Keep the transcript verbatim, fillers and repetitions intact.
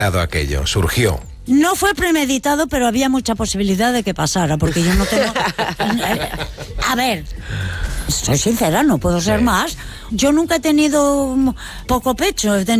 aquello? ¿Surgió? No fue premeditado, pero había mucha posibilidad de que pasara, porque yo no tengo... A ver, soy sincera, no puedo ser Sí. más. Yo nunca he tenido poco pecho, he tenido